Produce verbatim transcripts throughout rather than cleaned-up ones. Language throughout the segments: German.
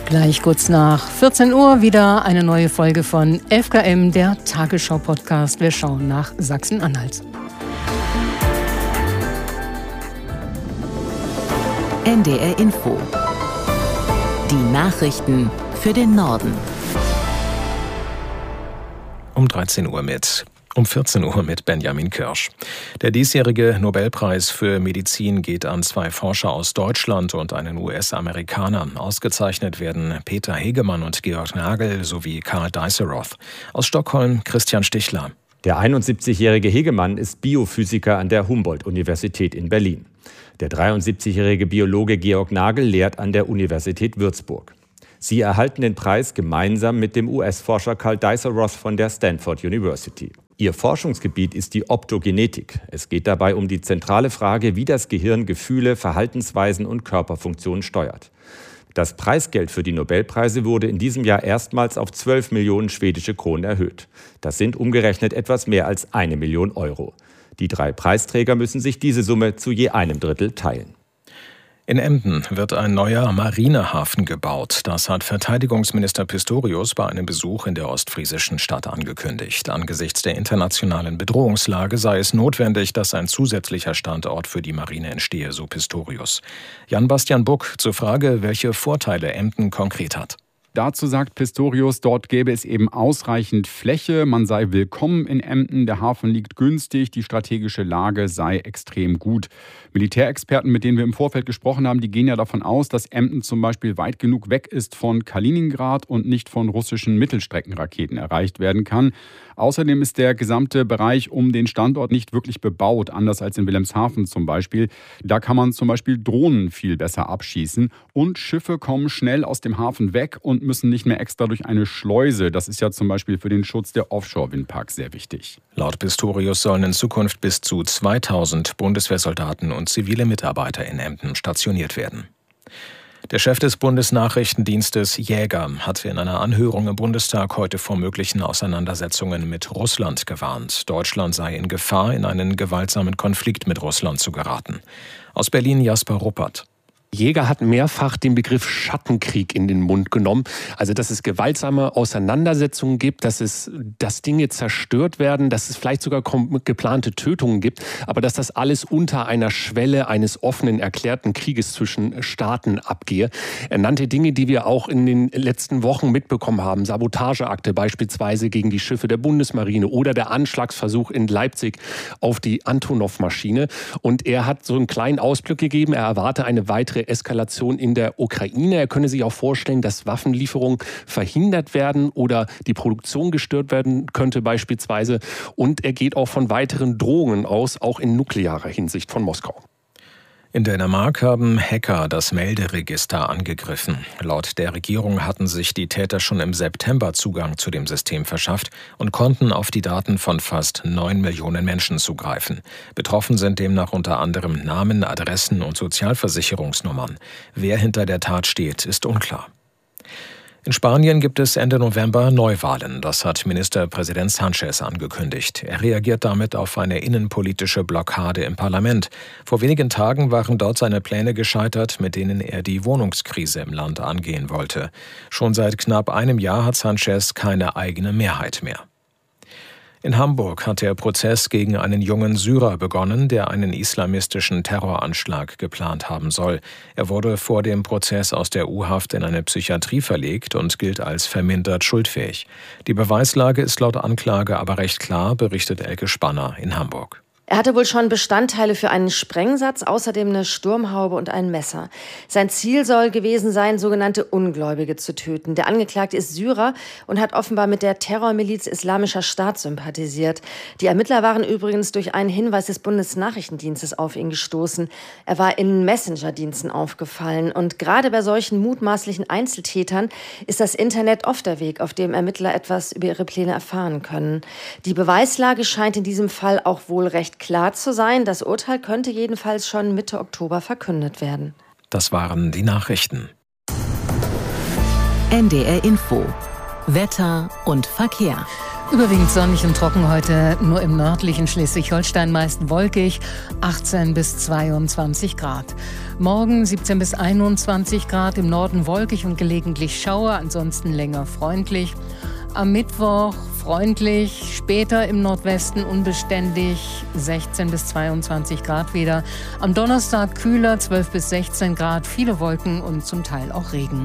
Gleich kurz nach vierzehn Uhr wieder eine neue Folge von F K M, der Tagesschau-Podcast. Wir schauen nach Sachsen-Anhalt. N D R Info. Die Nachrichten für den Norden. Um dreizehn Uhr mit. Um vierzehn Uhr mit Benjamin Kirsch. Der diesjährige Nobelpreis für Medizin geht an zwei Forscher aus Deutschland und einen U S-Amerikaner. Ausgezeichnet werden Peter Hegemann und Georg Nagel sowie Karl Deisseroth. Aus Stockholm Christian Stichler. Der einundsiebzigjährige Hegemann ist Biophysiker an der Humboldt-Universität in Berlin. Der dreiundsiebzigjährige Biologe Georg Nagel lehrt an der Universität Würzburg. Sie erhalten den Preis gemeinsam mit dem U S-Forscher Karl Deisseroth von der Stanford University. Ihr Forschungsgebiet ist die Optogenetik. Es geht dabei um die zentrale Frage, wie das Gehirn Gefühle, Verhaltensweisen und Körperfunktionen steuert. Das Preisgeld für die Nobelpreise wurde in diesem Jahr erstmals auf zwölf Millionen schwedische Kronen erhöht. Das sind umgerechnet etwas mehr als eine Million Euro. Die drei Preisträger müssen sich diese Summe zu je einem Drittel teilen. In Emden wird ein neuer Marinehafen gebaut. Das hat Verteidigungsminister Pistorius bei einem Besuch in der ostfriesischen Stadt angekündigt. Angesichts der internationalen Bedrohungslage sei es notwendig, dass ein zusätzlicher Standort für die Marine entstehe, so Pistorius. Jan-Bastian Buck zur Frage, welche Vorteile Emden konkret hat. Dazu sagt Pistorius, dort gäbe es eben ausreichend Fläche, man sei willkommen in Emden, der Hafen liegt günstig, die strategische Lage sei extrem gut. Militärexperten, mit denen wir im Vorfeld gesprochen haben, die gehen ja davon aus, dass Emden zum Beispiel weit genug weg ist von Kaliningrad und nicht von russischen Mittelstreckenraketen erreicht werden kann. Außerdem ist der gesamte Bereich um den Standort nicht wirklich bebaut, anders als in Wilhelmshaven zum Beispiel. Da kann man zum Beispiel Drohnen viel besser abschießen und Schiffe kommen schnell aus dem Hafen weg und müssen nicht mehr extra durch eine Schleuse. Das ist ja zum Beispiel für den Schutz der Offshore-Windparks sehr wichtig. Laut Pistorius sollen in Zukunft bis zu zweitausend Bundeswehrsoldaten und zivile Mitarbeiter in Emden stationiert werden. Der Chef des Bundesnachrichtendienstes Jäger hat in einer Anhörung im Bundestag heute vor möglichen Auseinandersetzungen mit Russland gewarnt. Deutschland sei in Gefahr, in einen gewaltsamen Konflikt mit Russland zu geraten. Aus Berlin Jasper Ruppert. Jäger hat mehrfach den Begriff Schattenkrieg in den Mund genommen. Also, dass es gewaltsame Auseinandersetzungen gibt, dass es, dass Dinge zerstört werden, dass es vielleicht sogar geplante Tötungen gibt, aber dass das alles unter einer Schwelle eines offenen, erklärten Krieges zwischen Staaten abgehe. Er nannte Dinge, die wir auch in den letzten Wochen mitbekommen haben. Sabotageakte beispielsweise gegen die Schiffe der Bundesmarine oder der Anschlagsversuch in Leipzig auf die Antonov-Maschine. Und er hat so einen kleinen Ausblick gegeben. Er erwarte eine weitere Eskalation in der Ukraine. Er könne sich auch vorstellen, dass Waffenlieferungen verhindert werden oder die Produktion gestört werden könnte beispielsweise. Und er geht auch von weiteren Drohungen aus, auch in nuklearer Hinsicht von Moskau. In Dänemark haben Hacker das Melderegister angegriffen. Laut der Regierung hatten sich die Täter schon im September Zugang zu dem System verschafft und konnten auf die Daten von fast neun Millionen Menschen zugreifen. Betroffen sind demnach unter anderem Namen, Adressen und Sozialversicherungsnummern. Wer hinter der Tat steht, ist unklar. In Spanien gibt es Ende November Neuwahlen. Das hat Ministerpräsident Sánchez angekündigt. Er reagiert damit auf eine innenpolitische Blockade im Parlament. Vor wenigen Tagen waren dort seine Pläne gescheitert, mit denen er die Wohnungskrise im Land angehen wollte. Schon seit knapp einem Jahr hat Sánchez keine eigene Mehrheit mehr. In Hamburg hat der Prozess gegen einen jungen Syrer begonnen, der einen islamistischen Terroranschlag geplant haben soll. Er wurde vor dem Prozess aus der U-Haft in eine Psychiatrie verlegt und gilt als vermindert schuldfähig. Die Beweislage ist laut Anklage aber recht klar, berichtet Elke Spanner in Hamburg. Er hatte wohl schon Bestandteile für einen Sprengsatz, außerdem eine Sturmhaube und ein Messer. Sein Ziel soll gewesen sein, sogenannte Ungläubige zu töten. Der Angeklagte ist Syrer und hat offenbar mit der Terrormiliz Islamischer Staat sympathisiert. Die Ermittler waren übrigens durch einen Hinweis des Bundesnachrichtendienstes auf ihn gestoßen. Er war in Messenger-Diensten aufgefallen. Und gerade bei solchen mutmaßlichen Einzeltätern ist das Internet oft der Weg, auf dem Ermittler etwas über ihre Pläne erfahren können. Die Beweislage scheint in diesem Fall auch wohl recht klar zu sein. Das Urteil könnte jedenfalls schon Mitte Oktober verkündet werden. Das waren die Nachrichten. N D R Info. Wetter und Verkehr. Überwiegend sonnig und trocken heute, nur im nördlichen Schleswig-Holstein meist wolkig, achtzehn bis zweiundzwanzig Grad. Morgen siebzehn bis einundzwanzig Grad, im Norden wolkig und gelegentlich Schauer, ansonsten länger freundlich. Am Mittwoch freundlich, später im Nordwesten unbeständig, sechzehn bis zweiundzwanzig Grad wieder. Am Donnerstag kühler, zwölf bis sechzehn Grad, viele Wolken und zum Teil auch Regen.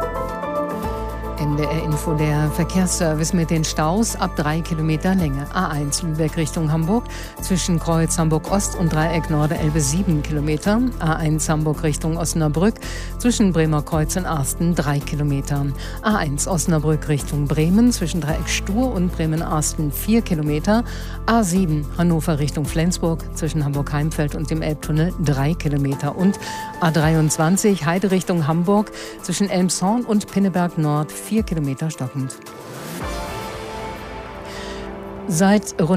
N D R-Info, der Verkehrsservice mit den Staus ab drei Kilometer Länge. A eins Lübeck Richtung Hamburg, zwischen Kreuz Hamburg-Ost und Dreieck Norderelbe sieben Kilometer. A eins Hamburg Richtung Osnabrück, zwischen Bremerkreuz und Arsten drei Kilometer. A eins Osnabrück Richtung Bremen, zwischen Dreieck Stur und Bremen-Arsten vier Kilometer. A sieben Hannover Richtung Flensburg, zwischen Hamburg-Heimfeld und dem Elbtunnel drei Kilometer. Und A dreiundzwanzig Heide Richtung Hamburg, zwischen Elmshorn und Pinneberg Nord vier Kilometer stockend. Seit rund